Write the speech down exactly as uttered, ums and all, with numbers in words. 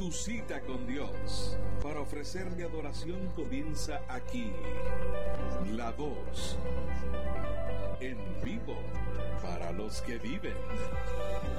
Tu cita con Dios para ofrecer mi adoración comienza aquí. La Voz, en vivo para los que viven.